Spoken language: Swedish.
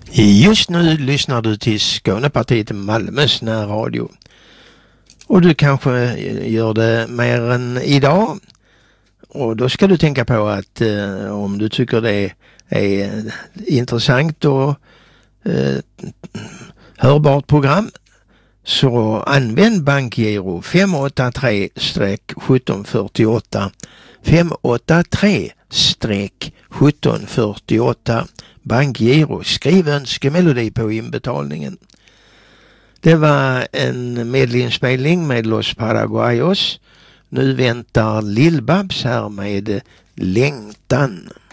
Just nu lyssnar du till Skånepartiet Malmös närradio. Och du kanske gör det mer än idag. Och då ska du tänka på att om du tycker det är intressant och hörbart program, så använd bankgiro 583-1748 583-1748 bankgiro. Skriv önskemelodi på inbetalningen. Det var en medinspelning med Los Paraguayos. Nu väntar Lill-Babs här med Längtan.